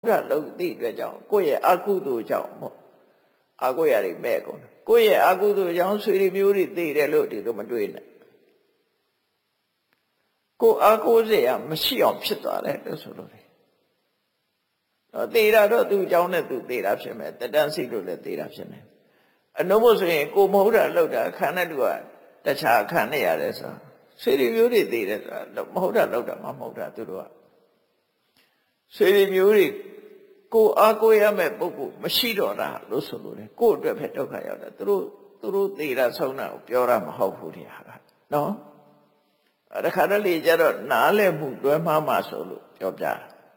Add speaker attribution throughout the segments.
Speaker 1: လုပ်သိအတွက်ကြောင့်ကိုယ့်ရဲ့အကုသိုလ်ကြောင့်ပေါ့အာကိုရတွေမဲ့ကုန်ကိုယ့်ရဲ့အကုသိုလ်ကြောင့်ဆွေတွေမျိုးတွေသိတယ်လို့ဒီလိုမတွေးနဲ့ကိုအာကိုစရာမရှိအောင်ဖြစ်သွားတယ်လို့ဆိုလို့တယ်သိတာတော့သူ့ကြောင့်နဲ့သူသိတာဖြစ်မယ်တတန်းစိလို့လည်းသိတာဖြစ်မယ်အနှုံးမို့ဆိုရင်ကိုမဟုတ်တာလောက်တာခံတဲ့သူကတခြားခံနေရတယ်ဆိုဆွေတွေမျိုးတွေသိတယ်ဆိုတာမဟုတ်တာလောက်တာမဟုတ်တာသူတို့ကဆွေတွေမျိုးတွေကိုအားကိုးရမဲ့ပုဂ္ဂိုလ်မရှိတော့တာလို့ဆိုလို့လေကိုယ့်အတွက်ပဲဒုက္ခရောက်တာသူတို့သိတာဆုံးတာကိုပြောတာမဟုတ်ဘူးဒီဟာကနော်တခါတလေကျတော့နားလည်မှုတွဲမှားမှဆိုလို့ပြောပြတာ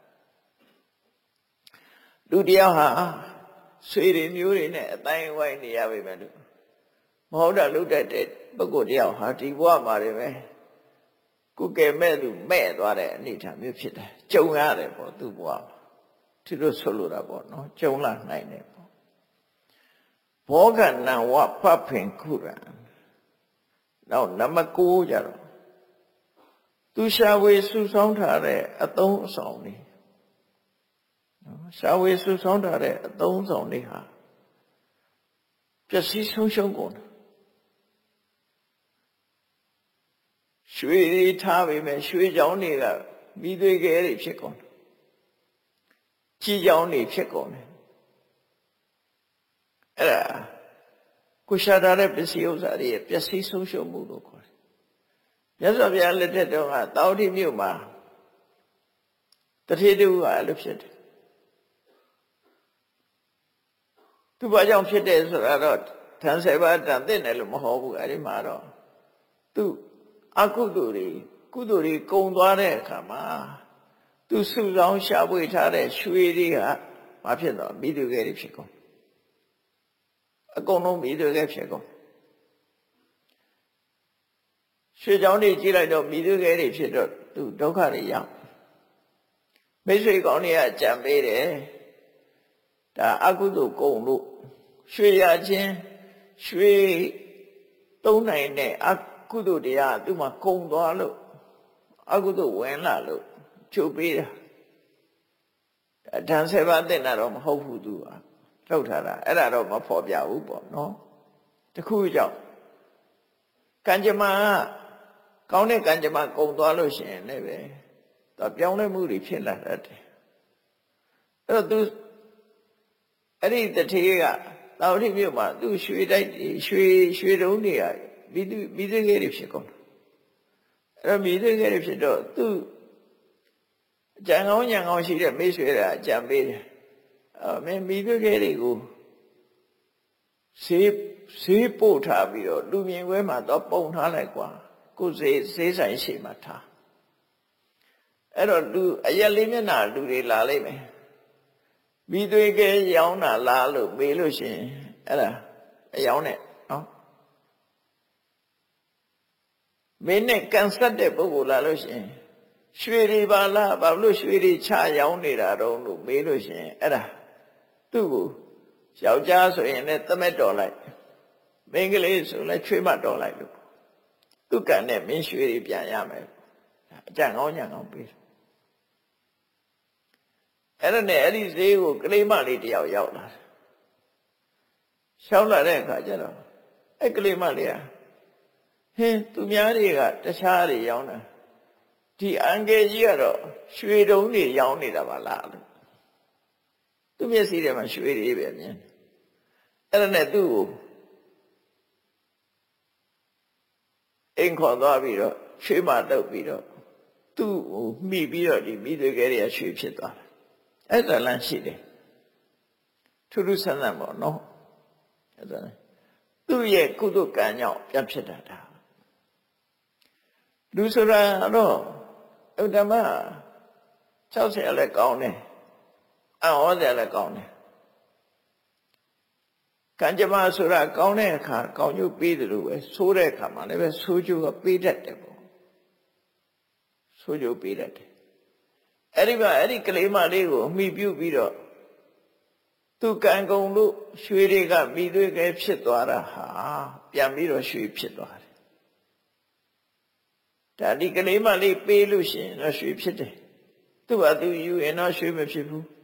Speaker 1: လူတယောက်ဟာဆွေတွေမျိုးတွေနဲ့အတိုင်းဝိုင်းနေရပြီမဲ့လို့မဟုတ်တာလုပ်တတ်တဲ့ပုဂ္ဂိုလ်တယောက်ဟာဒီဘဝမှာတွေပဲကိုယ်ကဲမဲ့သူမဲ့သွားတဲ့အနေထားမျိုးဖြစ်တယ်ကြုံရတယ်ပေါ့သူ့ဘဝမှာသူတို့ဆိုလိုတာပေါ့နော်ကြုံလာနိုင်တယ်ပေါ့ဘောကနံဝဖဖင်ခုရံနောက်နမကိုကြတော့သူရှာဝေစုဆောင်းထားတဲ့အသုံးအဆောင်တွေနော်ရှာဝေစုဆောင်းထားတဲ့အသုံးအဆောင်တွေဟာပျက်စီးဆုံးရှုံးကုန်တယ်ရွှေတွေထားပေမဲ့ရွှေကြောင်းတွေကမိသွေးခဲတွေဖြစ်ကုန်တယ်ကြီးကြောင်းတွေဖြစ်ကုန်တယ်အဲ့ဒါကိုရှာထားတဲ့ပစ္စည်းဥစ္စာတွေပျက်စီးဆုံးရှုံးမှုလို့ခေါ်တယ်မြတ်စွာဘုရားလက်ထက်တုန်းကတောတိမြို့မှာတထေတူကအဲ့လိုဖြစ်တယ်သူဘာကြောင့်ဖြစ်တယ်ဆိုတာတော့ဓာန်7ပါးတန်သိတယ်လို့မဟုတ်ဘူးအဲ့ဒီမှာတော့သူအကုသိုလ်တွေကုသိုလ်တွေကုံသွားတဲ့အခါမှာသူစုဆောင်ရှာဖွေထားတဲ့ရွှေတွေကမဖြစ်တော့မိသူကဲတွေဖြစ်ကုန်အကုန်လုံးမိသူကဲဖြစ်ကုန်ရွှေချောင်းတွေကြည့်လိုက်တော့မိသူကဲတွေဖြစ်တော့သူဒုက္ခတွေရောက်မိတ်ဆွေကောင်းတွေကကြံပေးတယ်ဒါအကုသိုလ်ကုံလို့ရွှေရခြင်းရွှေသုံးနိုင်တဲ့အကုသိုလ်တရားသူ့မှာကုံသွားလို့အကုသိုလ်ဝင်လာလို့ချုပ်ပေးတာဓာန်7ပါးသိတာတော့မဟုတ်ဘူးသူကထုတ်ထားတာအဲ့ဒါတော့မဖော်ပြဘူးပေါ့နော်တခုကြောင့်ကံကြမ္မာကောင်းတဲ့ကံကြမ္မာကုံသွားလို့ရှိရင်လည်းပဲသူပြောင်းလဲမှုတွေဖြစ်လာတတ်တယ်အဲ့တော့သူအဲ့ဒီတထေးကတောင်ထိပ်မြို့မှာသူ့ရွှေတိုက်ရွှေတုံးတွေကမိသွေးကလေးတွေဖြစ်ကုန်တယ်အဲ့တော့မိသွေးကလေးဖြစ်တော့သူကြံကောင်းညံကောင်းရှိတဲ့မိတ်ဆွေတွေအကြံပေးတယ်မင်းမိသွေးကလေးတွေကိုဆေးပို့ထားပြီးတော့လူမြင်ကွဲမှာတော့ပုံထားလိုက်ကွာကိုယ်ဆေးဆိုင်ရှိမှထားအဲ့တော့လူအရက်လေးမျက်နှာလူတွေလာလိမ့်မယ်မိသွေးကဲရောင်းတာလားလို့မေးလို့ရှိရင်အဲ့ဒါအယောင်းနဲ့နော်မင်းနဲ့ကန်ဆက်တဲ့ပုဂ္ဂိုလ်လာလို့ရှိရင်ရွှေတွေပါလားဘာလို့ရွှေတွေချရောင်းနေတာတော့လို့မေးလို့ရှိရင်အဲ့ဒါသူ့ကိုယောက်ျားဆိုရင်လည်းသမက်တော်လိုက်မိန်းကလေးဆိုလည်းချွေးမတော်လိုက်လို့သူကံနဲ့မင်းရွှေတွေပြန်ရမယ်အကြံကောင်းညံကောင်းပေးတယ်အဲ့ဒါနဲ့အဲ့ဒီဈေးကိုကလေးမလေးတယောက်ရောက်လာတယ်ရှောင်းလာတဲ့အခါကျတော့အဲ့ကလေးမလေးကဟင်းသူများတွေကတခြားတွေရောင်းတာဒီအန်ကယ်ကြီးကတော့ရွှေတုံးတွေရောင်းနေတာပါလားလို့သူမျက်စိထဲမှာရွှေတွေပဲမြင်အဲ့ဒါနဲ့သူ့ကိုအိမ်ခေါ်သွားပြီးတော့ရွှေမတုပ်ပြီးတော့သူ့ကိုမိပြီးတော့ဒီမိသွေးကလေးကရွှေဖြစ်သွားတယ်အဲ့ဒါလမ်းရှိတယ်ထူးထူးဆန်းဆန်းပေါ့နော်အဲ့ဒါသူ့ရဲ့ကုသကံကြောင့်ပြန်ဖြစ်တာဒါလူဆိုတာတော့ဥဒ္ဓမ60လည်းကောင်းတယ်အဟောတယ်လည်းကောင်းတယ်ကံကြမ္မာဆိုတာကောင်းတဲ့အခါကောင်းကျိုးပေးတယ်လို့ပဲဆိုးတဲ့အခါမှာလည်းပဲဆိုးကျိုးကပေးတတ်တယ်ပေါ့ဆိုးကျိုးပေးတတ်တယ်အဲ့ဒီမှာအဲ့ဒီကလေးမလေးကိုအမိပြုပြီးတော့သူကံကုန်လို့ရွှေတွေကမိသွေးကဲဖြစ်သွားတာဟာပြန်ပြီးတော့ရွှေဖြစ်သွားတယ်ဒါဒီကလေးမလေးပေးလို့ရှိရင်တော့ရွှေဖြစ်တယ်သူ့ဘာသူယူရင်တော့ရွှေမဖြစ်ဘူး